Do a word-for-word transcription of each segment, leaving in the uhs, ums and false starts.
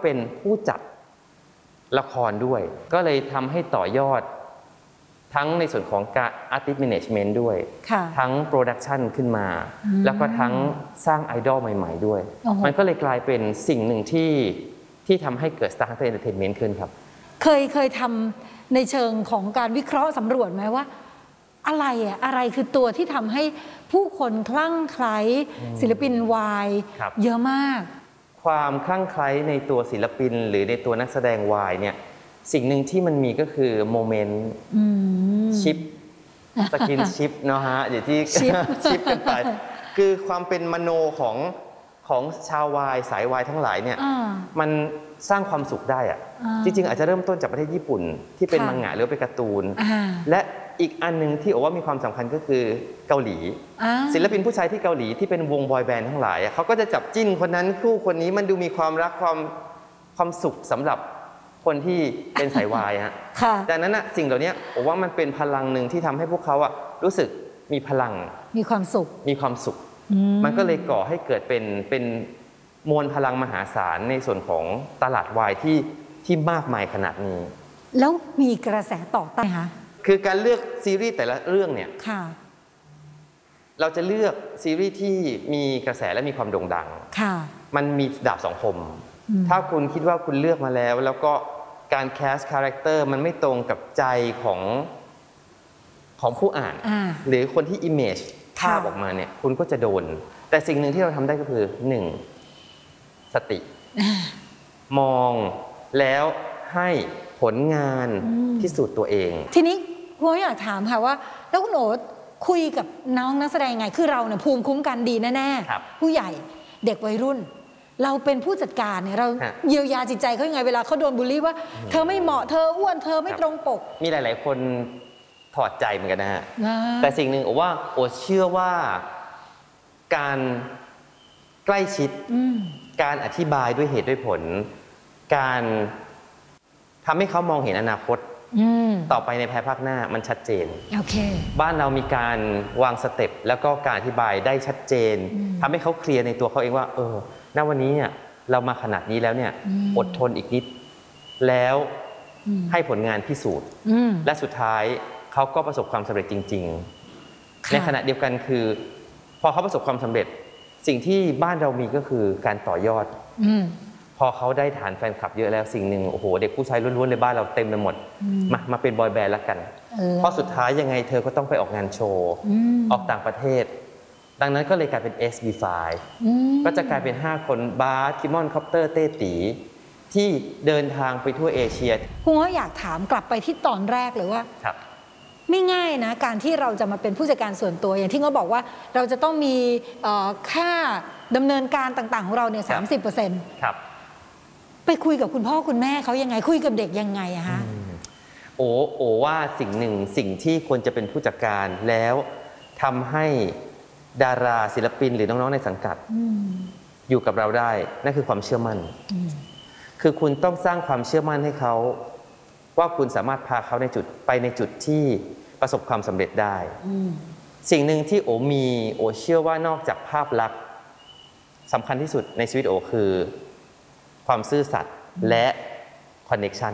เป็นผู้จัดละครด้วยก็เลยทำให้ต่อยอดทั้งในส่วนของการ Artist Management ด้วยทั้ง Production ขึ้นมาแล้วก็ทั้งสร้างไอดอลใหม่ๆด้วยมันก็เลยกลายเป็นสิ่งหนึ่งที่ที่ทำให้เกิด Star Hunter Entertainment ขึ้นครับเคยเคยทำในเชิงของการวิเคราะห์สำรวจไหมว่าอะไรอะอะไรคือตัวที่ทำให้ผู้คนคลั่งไคล้ศิลปินวายเยอะมากความคลั่งไคล้ในตัวศิลปินหรือในตัวนักแสดงวายเนี่ยสิ่งหนึ่งที่มันมีก็คือโมเมนต์ชิปสกินชิปเนาะฮะอย่างที่ชิปกันไปคือความเป็นมโนของของชาววายสายวายทั้งหลายเนี่ยมันสร้างความสุขได้อะจริงๆอาจจะเริ่มต้นจากประเทศญี่ปุ่นที่เป็นมังงะหรือเป็นการ์ตูนและอีกอันนึงที่โอว่ามีความสำคัญก็คือเกาหลีศิลปินผู้ชายที่เกาหลีที่เป็นวงบอยแบนด์ทั้งหลายเขาก็จะจับจิ้นคนนั้นคู่คนนี้มันดูมีความรักความความสุขสำหรับคนที่เป็นสายวายฮะดังนั้นสิ่งเหล่านี้ผมว่ามันเป็นพลังหนึ่งที่ทำให้พวกเขาอะรู้สึกมีพลังมีความสุขมีความสุขมันก็เลยก่อให้เกิดเป็นเป็นมวลพลังมหาศาลในส่วนของตลาดวายที่ที่มากมายขนาดนี้แล้วมีกระแสต่อต้านคะคือการเลือกซีรีส์แต่ละเรื่องเนี่ยเราจะเลือกซีรีส์ที่มีกระแสและมีความโด่งดังมันมีดาบสองคมถ้าคุณคิดว่าคุณเลือกมาแล้วแล้วก็การแคสคาแรคเตอร์มันไม่ตรงกับใจของของผู้อ่านหรือคนที่อิมเมจภาพออกมาเนี่ยคุณก็จะโดนแต่สิ่งหนึ่งที่เราทำได้ก็คือหนึ่งสติมองแล้วให้ผลงานพิสูจน์ตัวเองทีนี้คุณอยากถามค่ะว่าแล้วคุณโอ๋คุยกับน้องนักแสดงไงคือเราเนี่ยภูมิคุ้มกันดีแน่ๆผู้ใหญ่เด็กวัยรุ่นเราเป็นผู้จัดการเนี่ยเราเยียวยาจิตใจเขายังไงเวลาเขาโดนบูลลี่ว่าเธอไม่เหมาะเธออ้วนเธอไม่ตรงปกมีหลายๆคนถอดใจเหมือนกันนะฮะแต่สิ่งหนึ่งโอว่าโอเชื่อว่าการใกล้ชิดการอธิบายด้วยเหตุด้วยผลการทำให้เขามองเห็นอนาคตต่อไปในภายภาคหน้ามันชัดเจน okay. บ้านเรามีการวางสเต็ปแล้วก็การอธิบายได้ชัดเจนทำให้เขาเคลียร์ในตัวเขาเองว่าเออณวันนี้เนี่ยเรามาขนาดนี้แล้วเนี่ยอดทนอีกนิดแล้วให้ผลงานพิสูจน์และสุดท้ายเขาก็ประสบความสำเร็จจริงๆในขณะเดียวกันคือพอเขาประสบความสำเร็จสิ่งที่บ้านเรามีก็คือการต่อยอดพอเขาได้ฐานแฟนคลับเยอะแล้วสิ่งหนึ่งโอ้โหเด็กผู้ชายล้วนๆในบ้านเราเต็มไปหมดมามาเป็นบอยแบนด์แล้วกันเพราะสุดท้ายยังไงเธอก็ต้องไปออกงานโชว์ออกต่างประเทศดังนั้นก็เลยกลายเป็น เอส บี ไฟว์ ก็จะกลายเป็นห้าคนบาสคิมอนคอปเตอร์เต้ตีที่เดินทางไปทั่วเอเชียคุณก็อยากถามกลับไปที่ตอนแรกเลยว่าไม่ง่ายนะการที่เราจะมาเป็นผู้จัดการส่วนตัวอย่างที่เขาบอกว่าเราจะต้องมีค่าดำเนินการต่างๆของเราเนี่ยสามสิบเปอร์เซ็นต์ไปคุยกับคุณพ่อคุณแม่เขายังไงคุยกับเด็กยังไงอะฮะโอ้โอ้ว่าสิ่งหนึ่งสิ่งที่ควรจะเป็นผู้จัดการแล้วทำให้ดาราศิลปินหรือน้องๆในสังกัดอยู่กับเราได้นั่นคือความเชื่อมั่นคือคุณต้องสร้างความเชื่อมั่นให้เขาว่าคุณสามารถพาเขาในจุดไปในจุดที่ประสบความสำเร็จได้สิ่งหนึ่งที่โอมีโอเชื่อว่านอกจากภาพลักษณ์สำคัญที่สุดในชีวิตโอคือความซื่อสัตย์และคอนเนคชั่น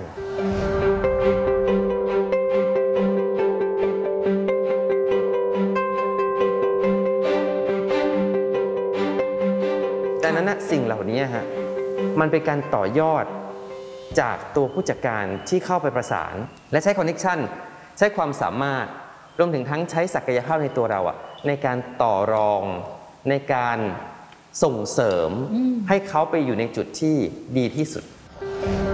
ดังนั้นนะสิ่งเหล่านี้ฮะมันเป็นการต่อยอดจากตัวผู้จัดการที่เข้าไปประสานและใช้คอนเนคชั่นใช้ความสามารถรวมถึงทั้งใช้ศักยภาพในตัวเราอะในการต่อรองในการส่งเสริมให้เขาไปอยู่ในจุดที่ดีที่สุด